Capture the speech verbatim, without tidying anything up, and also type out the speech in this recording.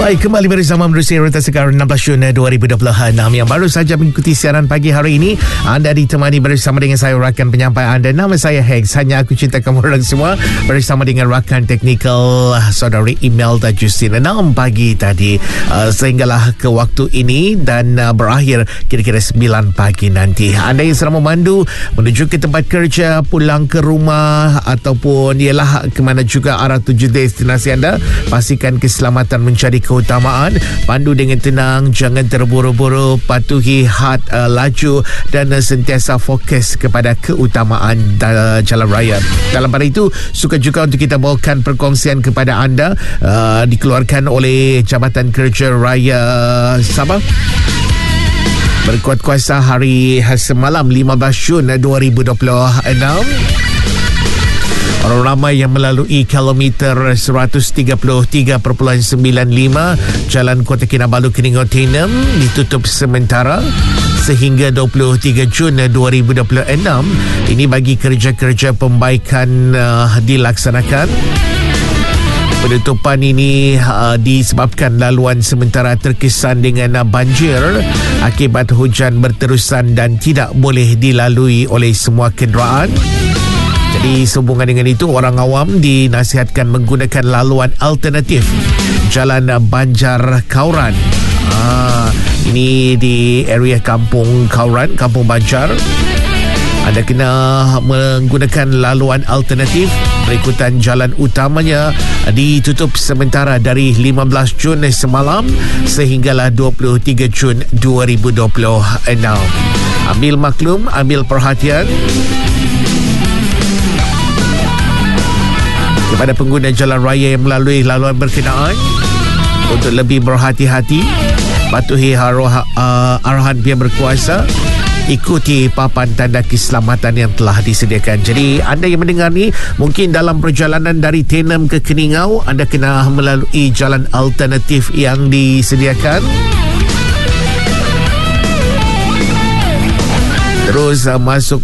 Baik, kembali bersama menerusi Rota Segar enam belas Jun dua ribu dua puluh enam yang baru saja mengikuti siaran pagi hari ini. Anda ditemani bersama dengan saya, rakan penyampai anda. Nama saya Hex. Hanya aku cinta kamu orang semua, bersama dengan rakan teknikal saudari Imelda Justin. enam pagi tadi uh, sehinggalah ke waktu ini dan uh, berakhir kira-kira sembilan pagi nanti. Anda yang sedang memandu menuju ke tempat kerja, pulang ke rumah ataupun ialah ke mana juga arah tuju destinasi anda, pastikan keselamatan menjadi keutamaan. Pandu dengan tenang, jangan terburu-buru, patuhi had uh, laju dan uh, sentiasa fokus kepada keutamaan uh, jalan raya. Dalam pada itu, suka juga untuk kita bawakan perkongsian kepada anda uh, dikeluarkan oleh Jabatan Kerja Raya Sabah. Berkuat kuasa hari semalam lima belas Jun dua ribu dua puluh enam. Orang ramai yang melalui kilometer seratus tiga puluh tiga perpuluhan sembilan lima Jalan Kota Kinabalu Keningau-Tinem ditutup sementara sehingga dua puluh tiga Jun dua ribu dua puluh enam. Ini bagi kerja-kerja pembaikan uh, dilaksanakan. Penutupan ini uh, disebabkan laluan sementara terkesan dengan uh, banjir akibat hujan berterusan dan tidak boleh dilalui oleh semua kenderaan. Jadi sehubungan dengan itu, orang awam dinasihatkan menggunakan laluan alternatif Jalan Banjar Kauran. Ah, ini di area Kampung Kauran, Kampung Banjar. Anda kena menggunakan laluan alternatif. Berikutan jalan utamanya ditutup sementara dari lima belas Jun semalam sehinggalah dua puluh tiga Jun dua ribu dua puluh enam. Ambil maklum, ambil perhatian kepada pengguna jalan raya yang melalui laluan berkenaan untuk lebih berhati-hati, patuhi haruh, uh, arahan pihak berkuasa, ikuti papan tanda keselamatan yang telah disediakan. Jadi anda yang mendengar ni, mungkin dalam perjalanan dari Tenem ke Keningau, anda kena melalui jalan alternatif yang disediakan. Terus uh, masuk